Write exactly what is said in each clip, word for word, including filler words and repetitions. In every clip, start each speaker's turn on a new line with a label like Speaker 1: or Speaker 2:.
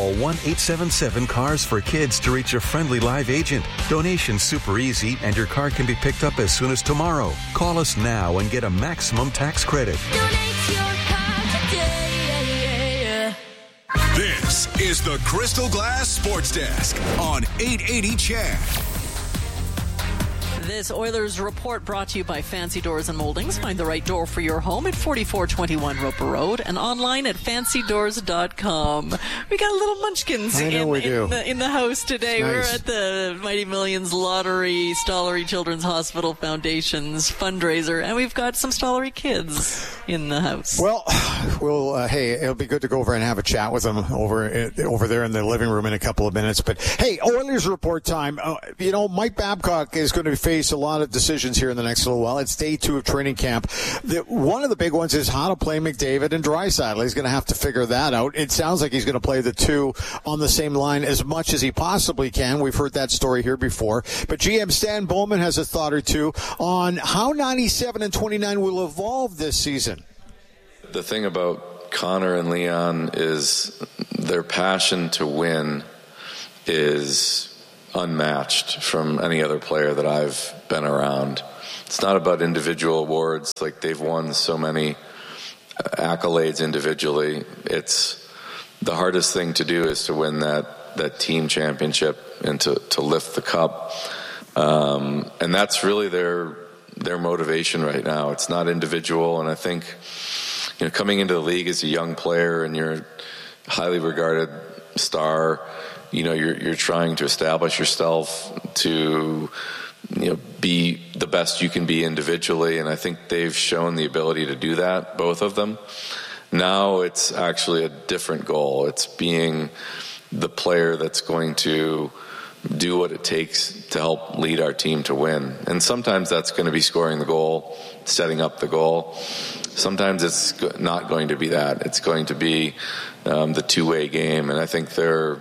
Speaker 1: Call one eight seven seven cars for kids to reach a friendly live agent. Donation's super easy, and your car can be picked up as soon as tomorrow. Call us now and get a maximum tax credit.
Speaker 2: Donate your car today.
Speaker 3: This is the Crystal Glass Sports Desk on eight eighty C H A D.
Speaker 4: This Oilers report brought to you by Fancy Doors and Moldings. Find the right door for your home at forty-four twenty-one Roper Road and online at fancy doors dot com. We got a little munchkins
Speaker 5: I know
Speaker 4: in,
Speaker 5: we do.
Speaker 4: in, the, in the house today.
Speaker 5: Nice.
Speaker 4: We're at the Mighty Millions Lottery Stollery Children's Hospital Foundation's fundraiser, and we've got some Stollery kids in the house.
Speaker 5: Well, we'll uh, hey, it'll be good to go over and have a chat with them over uh, over there in the living room in a couple of minutes. But hey, Oilers report time. Uh, you know, Mike Babcock is going to face a lot of decisions here in the next little while. It's day two of training camp. The, one of the big ones is how to play McDavid and Draisaitl. He's going to have to figure that out. It sounds like he's going to play the two on the same line as much as he possibly can. We've heard that story here before. But G M Stan Bowman has a thought or two on how ninety-seven and twenty-nine will evolve this season.
Speaker 6: The thing about Connor and Leon is their passion to win is unmatched from any other player that I've been around. It's not about individual awards. Like, they've won so many accolades individually. It's the hardest thing to do is to win that, that team championship and to, to lift the cup. Um, and that's really their, their motivation right now. It's not individual. And I think, you know, coming into the league as a young player and you're a highly regarded star, you know, you're you're trying to establish yourself to, you know, be the best you can be individually, and I think they've shown the ability to do that, both of them. Now it's actually a different goal. It's being the player that's going to do what it takes to help lead our team to win. And sometimes that's going to be scoring the goal, setting up the goal. Sometimes it's not going to be that. It's going to be um, the two-way game, and I think they're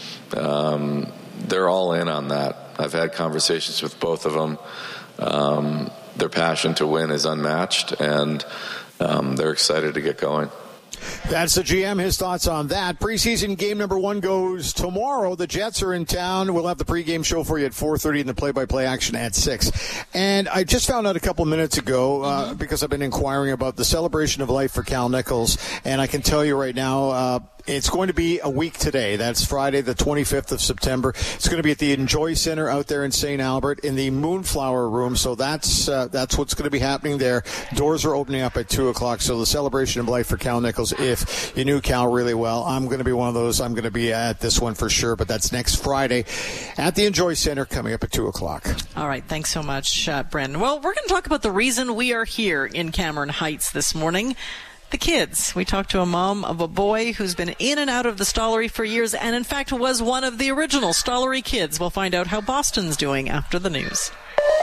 Speaker 6: Um, they're all in on that. I've had conversations with both of them. Um, their passion to win is unmatched, and um, they're excited to get going.
Speaker 5: That's the G M, his thoughts on that. Preseason game number one goes tomorrow. The Jets are in town. We'll have the pregame show for you at four thirty and the play-by-play action at six. And I just found out a couple minutes ago, uh, mm-hmm. because I've been inquiring about the celebration of life for Cal Nichols, and I can tell you right now, uh, it's going to be a week today. That's Friday, the twenty-fifth of September. It's going to be at the Enjoy Center out there in Saint Albert in the Moonflower Room. So that's uh, that's what's going to be happening there. Doors are opening up at two o'clock. So the celebration of life for Cal Nichols. If you knew Cal really well, I'm going to be one of those. I'm going to be at this one for sure. But that's next Friday at the Enjoy Center coming up at two o'clock.
Speaker 4: All right. Thanks so much, uh, Brendan. Well, we're going to talk about the reason we are here in Cameron Heights this morning. The kids. We talked to a mom of a boy who's been in and out of the Stollery for years and, in fact, was one of the original Stollery kids. We'll find out how Boston's doing after the news.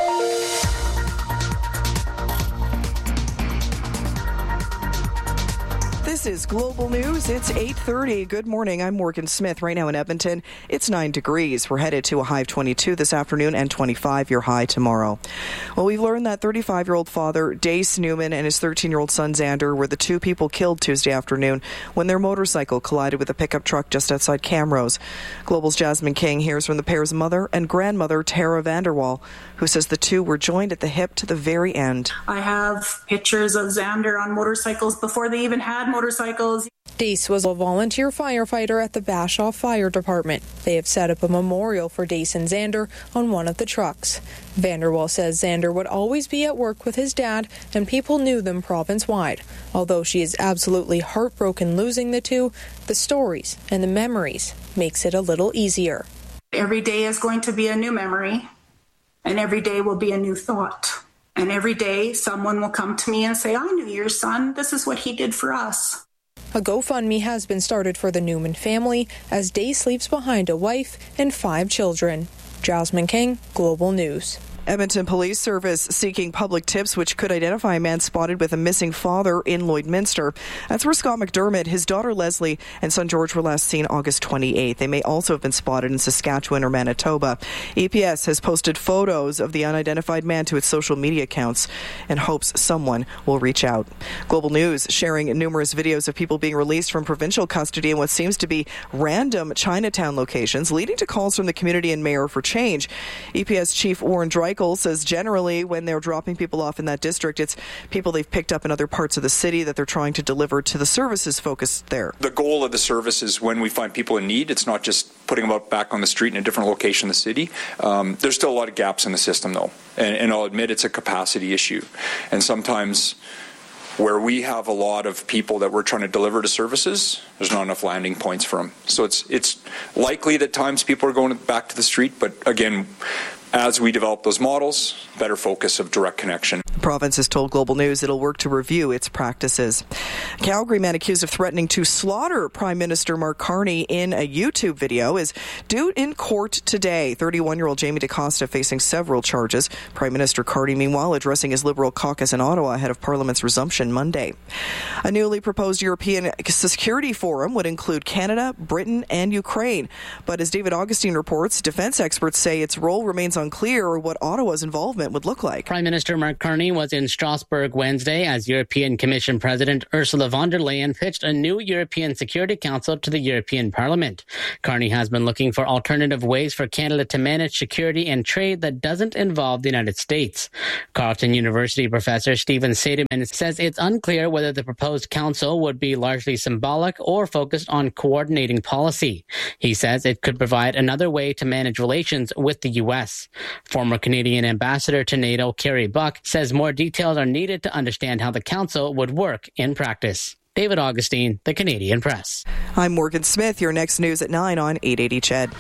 Speaker 7: This is Global News. It's eight thirty. Good morning. I'm Morgan Smith. Right now in Edmonton, it's nine degrees. We're headed to a high of twenty-two this afternoon and twenty-five your high tomorrow. Well, we've learned that thirty-five-year-old father Dace Newman and his thirteen-year-old son Xander were the two people killed Tuesday afternoon when their motorcycle collided with a pickup truck just outside Camrose. Global's Jasmine King hears from the pair's mother and grandmother Tara Vanderwall, who says the two were joined at the hip to the very end.
Speaker 8: I have pictures of Xander on motorcycles before they even had motorcycles.
Speaker 9: Dace was a volunteer firefighter at the Bashaw Fire Department. They have set up a memorial for Dace and Xander on one of the trucks. Vanderwall says Xander would always be at work with his dad, and people knew them province-wide. Although she is absolutely heartbroken losing the two, the stories and the memories makes it a little easier.
Speaker 8: Every day is going to be a new memory, and every day will be a new thought. And every day someone will come to me and say, I knew your son. This is what he did for us.
Speaker 9: A GoFundMe has been started for the Newman family as Dace leaves behind a wife and five children. Jasmine King, Global News.
Speaker 7: Edmonton Police Service seeking public tips which could identify a man spotted with a missing father in Lloydminster. That's where Scott McDermott, his daughter Leslie, and son George were last seen August twenty-eighth. They may also have been spotted in Saskatchewan or Manitoba. E P S has posted photos of the unidentified man to its social media accounts and hopes someone will reach out. Global News sharing numerous videos of people being released from provincial custody in what seems to be random Chinatown locations, leading to calls from the community and mayor for change. E P S Chief Warren Dreichel says generally when they're dropping people off in that district, it's people they've picked up in other parts of the city that they're trying to deliver to the services focused there.
Speaker 10: The goal of the service is when we find people in need, it's not just putting them up back on the street in a different location in the city. Um, there's still a lot of gaps in the system, though, and, and I'll admit it's a capacity issue. And sometimes where we have a lot of people that we're trying to deliver to services, there's not enough landing points for them. So it's it's likely that times people are going back to the street, but again, as we develop those models, better focus of direct connection.
Speaker 7: The province has told Global News it'll work to review its practices. A Calgary man accused of threatening to slaughter Prime Minister Mark Carney in a YouTube video is due in court today. thirty-one-year-old Jamie DaCosta facing several charges. Prime Minister Carney, meanwhile, addressing his Liberal caucus in Ottawa ahead of Parliament's resumption Monday. A newly proposed European Security Forum would include Canada, Britain, and Ukraine. But as David Augustine reports, defense experts say its role remains unclear what Ottawa's involvement would look like.
Speaker 11: Prime Minister Mark Carney was in Strasbourg Wednesday as European Commission President Ursula von der Leyen pitched a new European Security Council to the European Parliament. Carney has been looking for alternative ways for Canada to manage security and trade that doesn't involve the United States. Carleton University professor Stephen Seidemann says it's unclear whether the proposed council would be largely symbolic or focused on coordinating policy. He says it could provide another way to manage relations with the U S. Former Canadian ambassador to NATO, Kerry Buck, says more details are needed to understand how the council would work in practice. David Augustine, The Canadian Press.
Speaker 7: I'm Morgan Smith. Your next news at nine on eight eighty C H E D.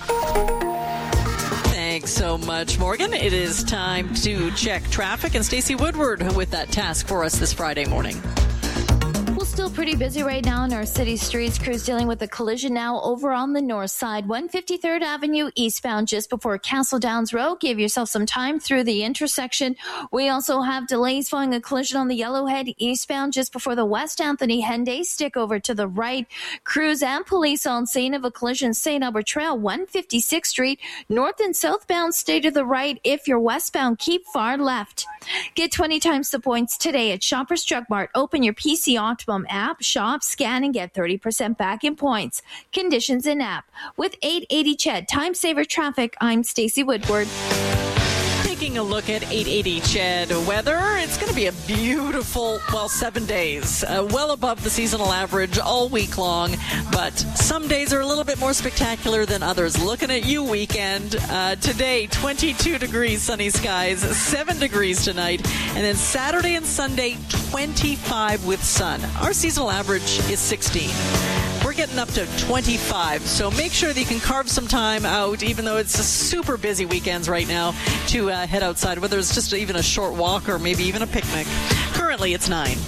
Speaker 4: Thanks so much, Morgan. It is time to check traffic, and Stacey Woodward with that task for us this Friday morning.
Speaker 2: Still pretty busy right now in our city streets. Crews dealing with a collision now over on the north side. one fifty-third Avenue eastbound just before Castle Downs Road. Give yourself some time through the intersection. We also have delays following a collision on the Yellowhead eastbound just before the West Anthony Henday stick over to the right. Crews and police on scene of a collision Saint Albert Trail, one fifty-sixth Street. North and southbound stay to the right. If you're westbound, keep far left. Get twenty times the points today at Shoppers Drug Mart. Open your P C Optimum app, shop, scan, and get thirty percent back in points. Conditions in app. With eight eighty C H E D Time Saver Traffic, I'm Stacey Woodward.
Speaker 4: Taking a look at eight eighty C H E D weather, it's going to be a beautiful, well, seven days, uh, well above the seasonal average all week long, but some days are a little bit more spectacular than others. Looking at you, weekend. Uh, today, twenty-two degrees, sunny skies, seven degrees tonight, and then Saturday and Sunday, twenty-five with sun. Our seasonal average is sixteen. We're getting up to twenty-five, so make sure that you can carve some time out, even though it's a super busy weekends right now, to uh, head outside, whether it's just even a short walk or maybe even a picnic. Currently, it's nine.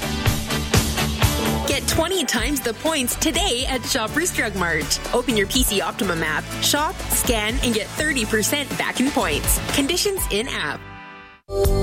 Speaker 12: Get twenty times the points today at Shoppers Drug Mart. Open your P C Optimum app, shop, scan, and get thirty percent back in points. Conditions in app.